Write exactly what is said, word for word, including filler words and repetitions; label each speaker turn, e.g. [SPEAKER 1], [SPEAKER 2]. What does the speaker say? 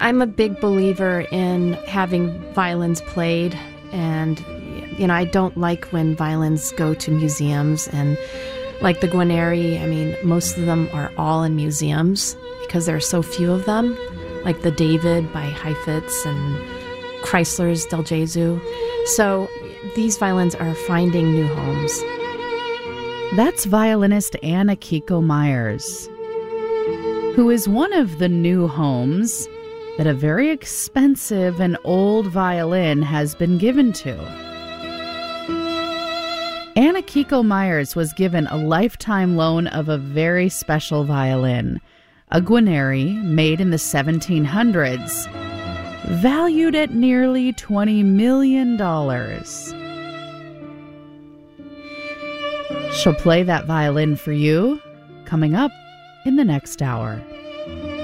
[SPEAKER 1] I'm a big believer in having violins played, and you know, I don't like when violins go to museums, and like the Guarneri, I mean, most of them are all in museums because there are so few of them, like the David by Heifetz and Chrysler's Del Gesù. So these violins are finding new homes.
[SPEAKER 2] That's violinist Anna Kiko Myers, who is one of the new homes that a very expensive and old violin has been given to. Anna Kiko Myers was given a lifetime loan of a very special violin, a Guarneri made in the seventeen hundreds, valued at nearly twenty million dollars. She'll play that violin for you coming up in the next hour.